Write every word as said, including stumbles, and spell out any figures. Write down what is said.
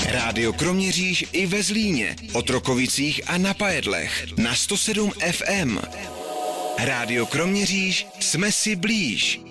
Rádio Kroměříž i ve Zlíně, Otrokovicích a na Pajedlech na sto sedm ef em. Rádio Kroměříž, jsme si blíž.